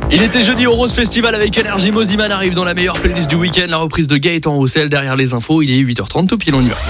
Il était jeudi au Rose Festival avec Energy. Moziman arrive dans la meilleure playlist du week-end. La reprise de Gaëtan Roussel derrière les infos. Il est 8h30, tout pile, on y va.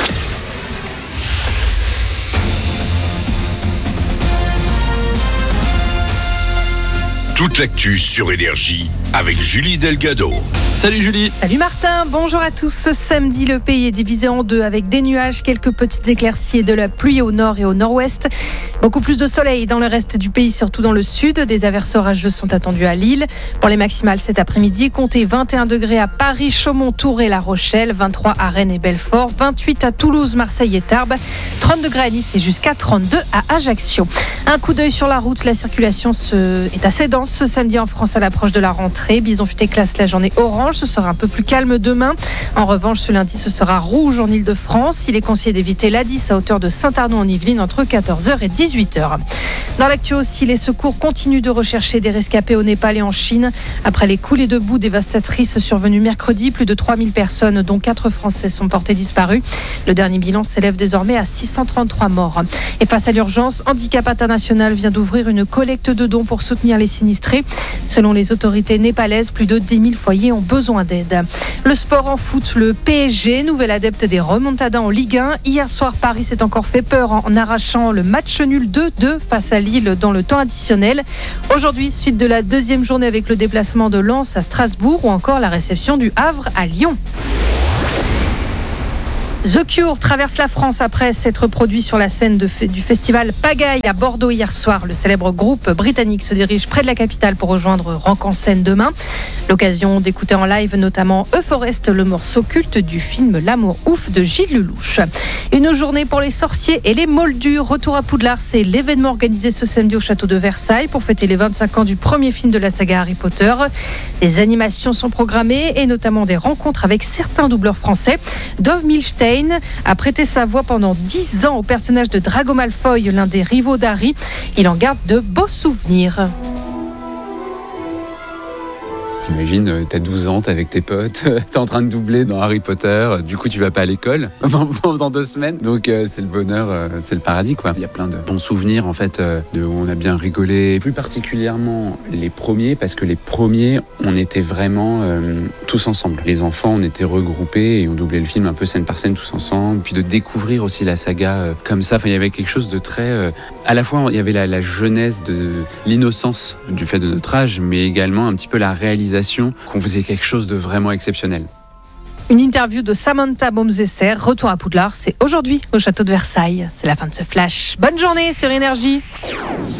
Toute l'actu sur Énergie avec Julie Delgado. Salut Julie. Salut Martin, bonjour à tous. Ce samedi, le pays est divisé en deux avec des nuages, quelques petites éclaircies et de la pluie au nord et au nord-ouest. Beaucoup plus de soleil dans le reste du pays, surtout dans le sud. Des averses orageuses sont attendues à Lille. Pour les maximales cet après-midi, comptez 21 degrés à Paris, Chaumont, Tours et La Rochelle, 23 à Rennes et Belfort, 28 à Toulouse, Marseille et Tarbes, 30 degrés à Nice et jusqu'à 32 à Ajaccio. Un coup d'œil sur la route, la circulation est assez dense ce samedi en France à l'approche de la rentrée. Bison-Futé classe la journée orange, ce sera un peu plus calme demain. En revanche, ce lundi, ce sera rouge en Ile-de-France. Il est conseillé d'éviter l'A10 à hauteur de Saint-Arnaud en Yvelines entre 14h et 18h. Dans l'actu aussi, les secours continuent de rechercher des rescapés au Népal et en Chine. Après les coulées de boue dévastatrices survenues mercredi, plus de 3000 personnes, dont 4 Français, sont portées disparues. Le dernier bilan s'élève désormais à 633 morts. Et face à l'urgence, Handicap International vient d'ouvrir une collecte de dons pour soutenir les sinistrés. Selon les autorités népalaises, plus de 10 000 foyers ont besoin d'aide. Le sport en foot, le PSG, nouvel adepte des remontadas en Ligue 1. Hier soir, Paris s'est encore fait peur en arrachant le match nul 2-2 face à Lille dans le temps additionnel. Aujourd'hui, suite de la deuxième journée avec le déplacement de Lens à Strasbourg ou encore la réception du Havre à Lyon. The Cure traverse la France après s'être produit sur la scène du festival Pagaille à Bordeaux hier soir. Le célèbre groupe britannique se dirige près de la capitale pour rejoindre Rock en scène demain. L'occasion d'écouter en live notamment Euforest, le morceau culte du film L'amour ouf de Gilles Lelouch. Une journée pour les sorciers et les moldus. Retour à Poudlard, c'est l'événement organisé ce samedi au château de Versailles pour fêter les 25 ans du premier film de la saga Harry Potter. Des animations sont programmées et notamment des rencontres avec certains doubleurs français. Dov Milstein a prêté sa voix pendant 10 ans au personnage de Drago Malfoy, l'un des rivaux d'Harry. Il en garde de beaux souvenirs. T'imagines, t'as 12 ans, t'es avec tes potes, t'es en train de doubler dans Harry Potter, du coup tu vas pas à l'école pendant 2 semaines, donc c'est le bonheur, c'est le paradis quoi. Il y a plein de bons souvenirs en fait, où on a bien rigolé, plus particulièrement les premiers, parce que les premiers on était vraiment tous ensemble. Les enfants on était regroupés et on doublait le film un peu scène par scène tous ensemble, puis de découvrir aussi la saga comme ça, il y avait quelque chose de très... à la fois il y avait la jeunesse, de l'innocence du fait de notre âge, mais également un petit peu la réalisation qu'on faisait quelque chose de vraiment exceptionnel. Une interview de Samantha Baumzesser, retour à Poudlard, c'est aujourd'hui au château de Versailles. C'est la fin de ce flash. Bonne journée sur Énergie.